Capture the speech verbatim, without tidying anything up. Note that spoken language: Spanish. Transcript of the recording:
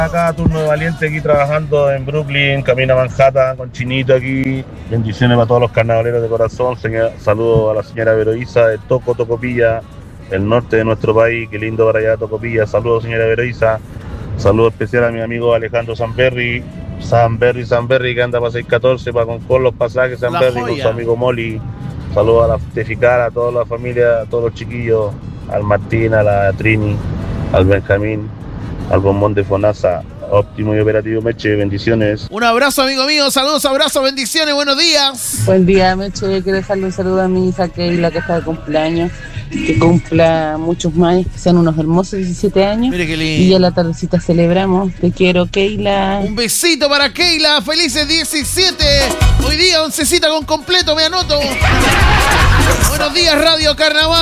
Acá turno de valiente aquí trabajando en Brooklyn, camino a Manhattan con Chinito aquí. Bendiciones para todos los carnavaleros de corazón. Señor, saludos a la señora Veroisa de Toco, Tocopilla, el norte de nuestro país. Qué lindo para allá Tocopilla. Saludos señora Veroisa. Saludo especial a mi amigo Alejandro Sanberry. Sanberry, Sanberry que anda para seis catorce para con los pasajes Sanberry con su amigo Molly. Saludos a la Teficara, a toda la familia, a todos los chiquillos, al Martín, a la Trini, al Benjamín, al Bombón de Fonasa. Óptimo y operativo Meche, bendiciones. Un abrazo, amigo mío, saludos, abrazos, bendiciones, buenos días. Buen día, Meche, quiero dejarle un saludo a mi hija Keila que está de cumpleaños, que cumpla muchos más, que sean unos hermosos diecisiete años. Mire qué lindo. Y ya la tardecita celebramos. Te quiero, Keila. Un besito para Keila, felices diecisiete. Hoy día oncecita con completo, me anoto. Buenos días, Radio Carnaval.